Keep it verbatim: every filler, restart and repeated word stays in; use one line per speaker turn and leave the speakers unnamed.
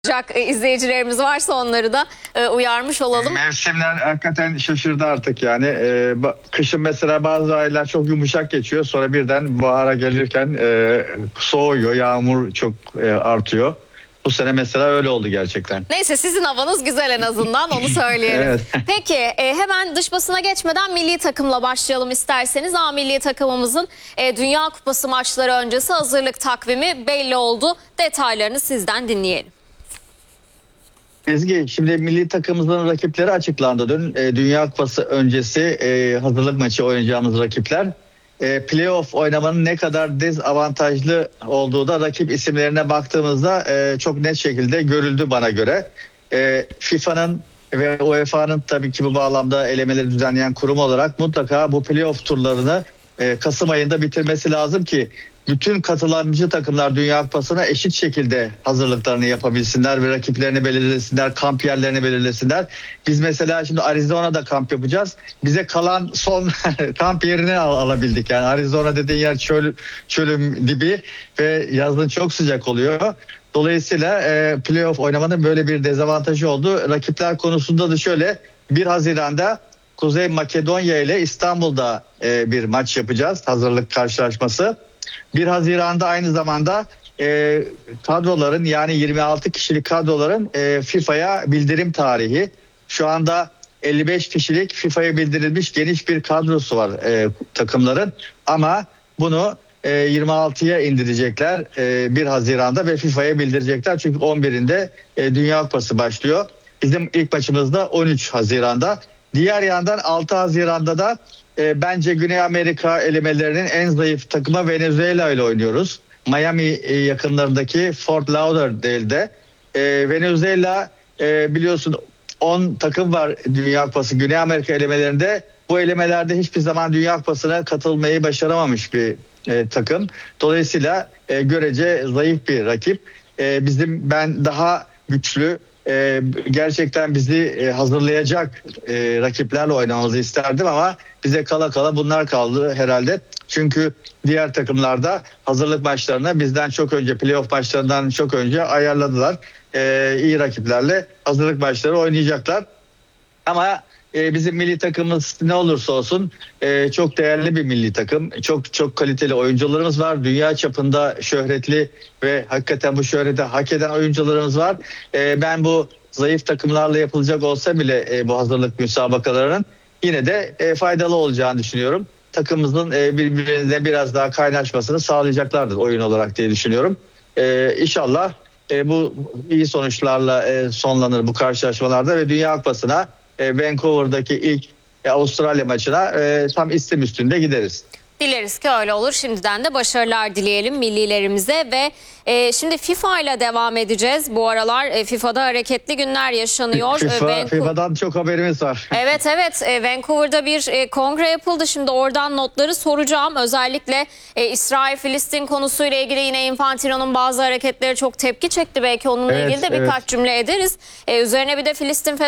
E, izleyicilerimiz varsa onları da e, uyarmış olalım.
Mevsimler hakikaten şaşırdı artık yani. E, kışın mesela bazı aylar çok yumuşak geçiyor. Sonra birden bahara gelirken e, soğuyor, yağmur çok e, artıyor. Bu sene mesela öyle oldu gerçekten.
Neyse, sizin havanız güzel, en azından onu söyleyelim.
Evet.
Peki e, hemen dış basına geçmeden milli takımla başlayalım isterseniz. A milli takımımızın e, Dünya Kupası maçları öncesi hazırlık takvimi belli oldu. Detaylarını sizden dinleyelim.
Ezgi, şimdi milli takımımızın rakipleri açıklandı dün. E, Dünya Kupası öncesi e, hazırlık maçı oynayacağımız rakipler. E, playoff oynamanın ne kadar dezavantajlı olduğu da rakip isimlerine baktığımızda e, çok net şekilde görüldü bana göre. E, FIFA'nın ve UEFA'nın tabii ki bu bağlamda elemeleri düzenleyen kurum olarak mutlaka bu playoff turlarını e, Kasım ayında bitirmesi lazım ki bütün katılımcı takımlar Dünya Kupası'na eşit şekilde hazırlıklarını yapabilsinler ve rakiplerini belirlesinler, kamp yerlerini belirlesinler. Biz mesela şimdi Arizona'da kamp yapacağız. Bize kalan son kamp yerini al alabildik. Yani Arizona dediğin yer çöl, çölüm dibi ve yazın çok sıcak oluyor. Dolayısıyla e, playoff oynamanın böyle bir dezavantajı oldu. Rakipler konusunda da şöyle, bir Haziran'da Kuzey Makedonya ile İstanbul'da e, bir maç yapacağız. Hazırlık karşılaşması. bir Haziran'da aynı zamanda e, kadroların, yani yirmi altı kişilik kadroların e, FIFA'ya bildirim tarihi. Şu anda elli beş kişilik FIFA'ya bildirilmiş geniş bir kadrosu var e, takımların. Ama bunu e, yirmi altıya indirecekler e, bir Haziran'da ve FIFA'ya bildirecekler. Çünkü on birinde e, Dünya Kupası başlıyor. Bizim ilk maçımız da on üç Haziran'da. Diğer yandan altı Haziran'da da E, bence Güney Amerika elemelerinin en zayıf takımı Venezuela ile oynuyoruz. Miami e, yakınlarındaki Fort Lauderdale'de. E, Venezuela e, biliyorsun on takım var Dünya Kupası Güney Amerika elemelerinde. Bu elemelerde hiçbir zaman Dünya Kupası'na katılmayı başaramamış bir e, takım. Dolayısıyla e, görece zayıf bir rakip. E, bizim ben daha güçlü, Ee, gerçekten bizi e, hazırlayacak e, rakiplerle oynamamızı isterdim ama bize kala kala bunlar kaldı herhalde. Çünkü diğer takımlarda hazırlık maçlarını bizden çok önce, playoff maçlarından çok önce ayarladılar. Ee, iyi rakiplerle hazırlık maçları oynayacaklar. Ama e, bizim milli takımımız ne olursa olsun e, çok değerli bir milli takım. Çok çok kaliteli oyuncularımız var. Dünya çapında şöhretli ve hakikaten bu şöhreti hak eden oyuncularımız var. E, ben bu zayıf takımlarla yapılacak olsa bile e, bu hazırlık müsabakalarının yine de e, faydalı olacağını düşünüyorum. Takımımızın e, birbirine biraz daha kaynaşmasını sağlayacaklardır oyun olarak diye düşünüyorum. E, İnşallah e, bu iyi sonuçlarla e, sonlanır bu karşılaşmalarda ve Dünya Kupası'na, E, Vancouver'daki ilk e, Avustralya maçına e, tam istim üstünde gideriz.
Dileriz ki öyle olur. Şimdiden de başarılar dileyelim millilerimize ve e, şimdi FIFA ile devam edeceğiz. Bu aralar e, FIFA'da hareketli günler yaşanıyor.
FIFA,
e,
FIFA'dan çok haberimiz var.
Evet evet e, Vancouver'da bir e, kongre yapıldı. Şimdi oradan notları soracağım. Özellikle e, İsrail-Filistin konusuyla ilgili yine Infantino'nun bazı hareketleri çok tepki çekti. Belki onunla
Evet,
ilgili de birkaç
evet.
cümle ederiz. E, üzerine bir de Filistin